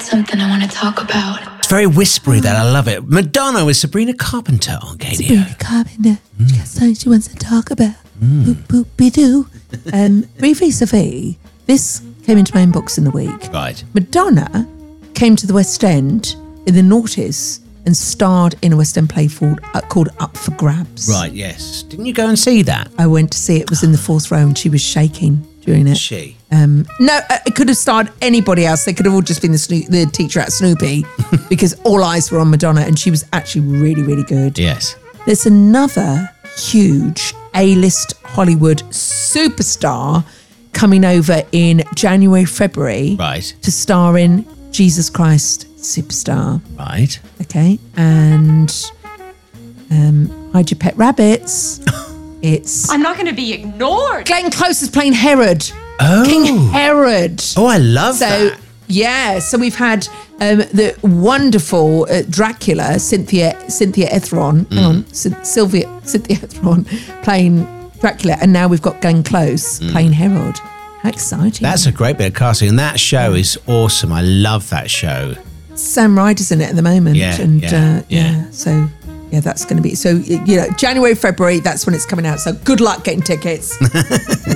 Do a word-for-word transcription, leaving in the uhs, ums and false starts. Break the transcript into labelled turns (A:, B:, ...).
A: got something I want to talk about.
B: It's very whispery, that I love it. Madonna with Sabrina Carpenter on K D O.
C: Sabrina Carpenter. Mm. She got something she wants to talk about. Mm. Boop, boop, be doo. Um, Briefly, Sophie, this came into my inbox in the week.
B: Right.
C: Madonna came to the West End in the noughties and starred in a West End play called, uh, called Up for Grabs.
B: Right, yes. Didn't you go and see that?
C: I went to see it. It was in the fourth row and she was shaking during it.
B: She?
C: Um, no, uh, it could have starred anybody else. They could have all just been the, Sno- the teacher at Snoopy because all eyes were on Madonna and she was actually really, really good.
B: Yes.
C: There's another huge A-list Hollywood superstar coming over in January, February.
B: Right.
C: To star in Jesus Christ Superstar.
B: Right.
C: Okay. And um, Hide Your Pet Rabbits. It's...
D: I'm not going to be ignored.
C: Glenn Close is playing Herod.
B: Oh.
C: King Herod.
B: Oh, I love
C: so,
B: that.
C: Yeah. So we've had um, the wonderful uh, Dracula, Cynthia Cynthia Ethron.
B: Mm.
C: Hang on. C- Sylvia Cynthia Ethron playing Dracula. And now we've got Glenn Close
B: Mm.
C: playing Herod. How exciting.
B: That's a great bit of casting. And that show is awesome. I love that show.
C: Sam Ryder's in it at the moment.
B: Yeah,
C: and
B: yeah,
C: uh,
B: yeah.
C: yeah. So yeah, that's going to be, so, you know, January, February, that's when it's coming out. So good luck getting tickets.